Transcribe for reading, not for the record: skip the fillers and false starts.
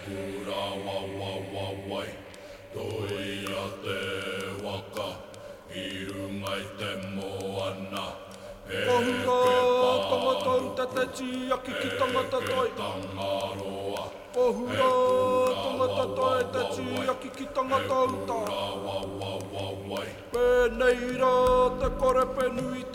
kura wawawawai. Toia te waka, irungai te moana. Ohura, tangata uta te tiaki ki tangata toi. Tangaroa. Ohura, tangata toi te tiaki ki tangata uta. Wawawawai. Pēnei rā te kore penui